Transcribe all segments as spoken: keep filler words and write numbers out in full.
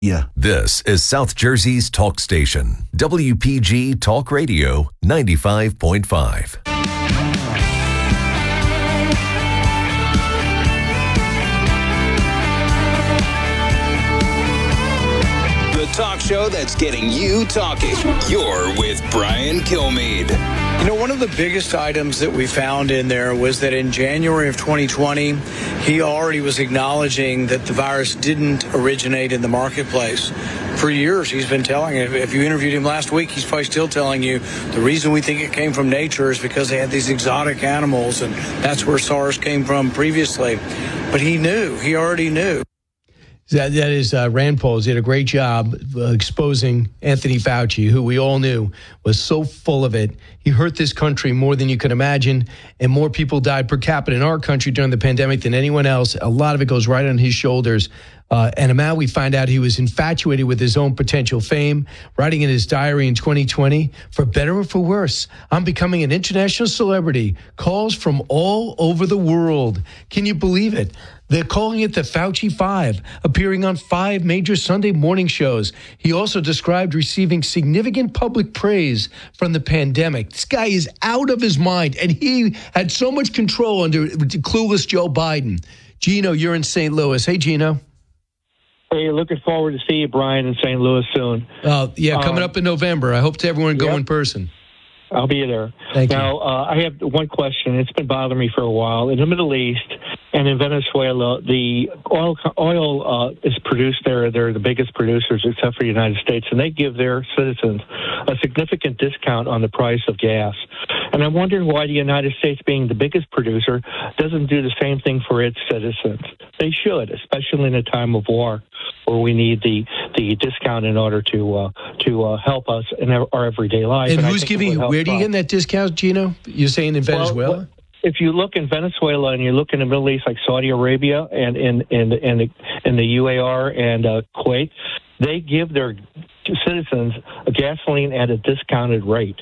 Yeah. This is South Jersey's talk station, W P G Talk Radio ninety-five point five. The talk show that's getting you talking. You're with Brian Kilmeade. You know, one of the biggest items that we found in there was that in January of twenty twenty, he already was acknowledging that the virus didn't originate in the marketplace. For years, he's been telling, if you interviewed him last week, he's probably still telling you the reason we think it came from nature is because they had these exotic animals, and that's where SARS came from previously. But he knew. He already knew. That, that is uh, Rand Paul. He did a great job uh, exposing Anthony Fauci, who we all knew was so full of it. He hurt this country more than you could imagine, and more people died per capita in our country during the pandemic than anyone else. A lot of it goes right on his shoulders. Uh, and now we find out he was infatuated with his own potential fame, writing in his diary in twenty twenty, for better or for worse, I'm becoming an international celebrity. Calls from all over the world. Can you believe it? They're calling it the Fauci Five, appearing on five major Sunday morning shows. He also described receiving significant public praise from the pandemic. This guy is out of his mind, and he had so much control under clueless Joe Biden. Gino, you're in Saint Louis. Hey, Gino. Hey, looking forward to see you, Brian, in Saint Louis soon. Uh, yeah, coming um, up in November. I hope to everyone go yep. in person. I'll be there. Thank now, you. uh, I have one question. It's been bothering me for a while. In the Middle East and in Venezuela, the oil oil uh, is produced there. They're the biggest producers except for the United States, and they give their citizens a significant discount on the price of gas. And I'm wondering why the United States, being the biggest producer, doesn't do the same thing for its citizens. They should, especially in a time of war, where we need the, the discount in order to uh, to uh, help us in our, our everyday life. And, and who's giving? Where do you get that discount, Gino? You're saying in Venezuela? Well, if you look in Venezuela and you look in the Middle East, like Saudi Arabia and in in in the, in the U A R and uh, Kuwait, they give their citizens a gasoline at a discounted rate,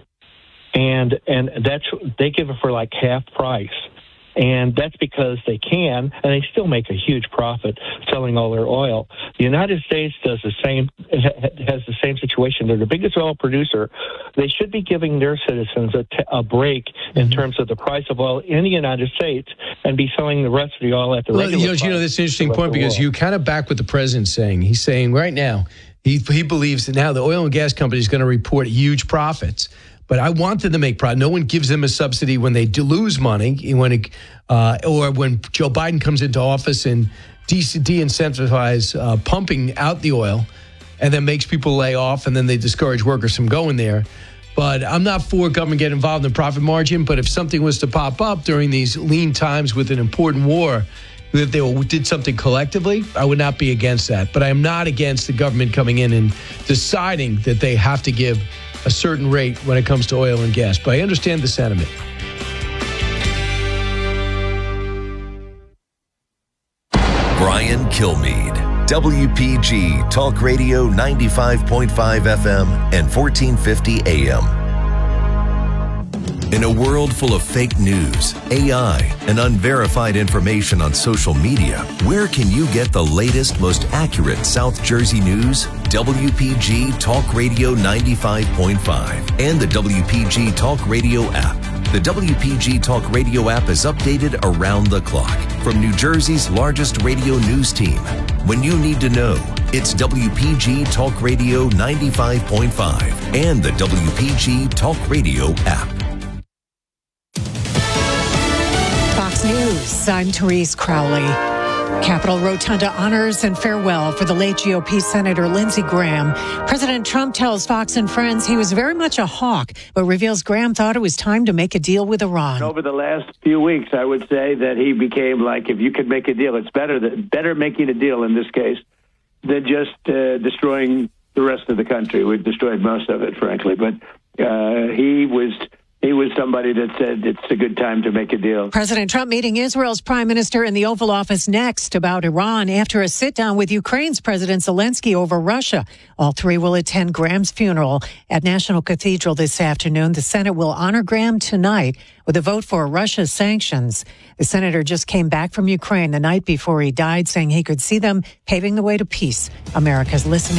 and and that's they give it for like half price. And that's because they can, and they still make a huge profit selling all their oil. The United States does the same, has the same situation. They're the biggest oil producer. They should be giving their citizens a, t- a break in mm-hmm. terms of the price of oil in the United States and be selling the rest of the oil at the well, regular you know, price. You know, that's an interesting point because you kind of back what the president's saying. He's saying right now, he, he believes that now the oil and gas company is going to report huge profits. But I want them to make profit. No one gives them a subsidy when they do lose money, when it, uh, or when Joe Biden comes into office and de- de-incentivize uh, pumping out the oil and then makes people lay off and then they discourage workers from going there. But I'm not for government getting involved in profit margin. But if something was to pop up during these lean times with an important war, that they did something collectively, I would not be against that. But I am not against the government coming in and deciding that they have to give a certain rate when it comes to oil and gas. But I understand the sentiment. Brian Kilmeade, W P G Talk Radio ninety-five point five F M and fourteen fifty A M. In a world full of fake news, A I, and unverified information on social media, where can you get the latest, most accurate South Jersey news? W P G Talk Radio ninety-five point five and the W P G Talk Radio app. The W P G Talk Radio app is updated around the clock from New Jersey's largest radio news team. When you need to know, it's W P G Talk Radio ninety-five point five and the W P G Talk Radio app. Fox News, I'm Therese Crowley. Capitol Rotunda honors and farewell for the late G O P Senator Lindsey Graham. President Trump tells Fox and Friends he was very much a hawk, but reveals Graham thought it was time to make a deal with Iran. Over the last few weeks, I would say that he became like, if you could make a deal, it's better that, better making a deal in this case than just uh, destroying the rest of the country. We've destroyed most of it, frankly. But uh, he was he was somebody that said it's a good time to make a deal. President Trump meeting Israel's prime minister in the Oval Office next about Iran after a sit-down with Ukraine's President Zelensky over Russia. All three will attend Graham's funeral at National Cathedral this afternoon. The Senate will honor Graham tonight with a vote for Russia's sanctions. The senator just came back from Ukraine the night before he died, saying he could see them paving the way to peace. America's listening.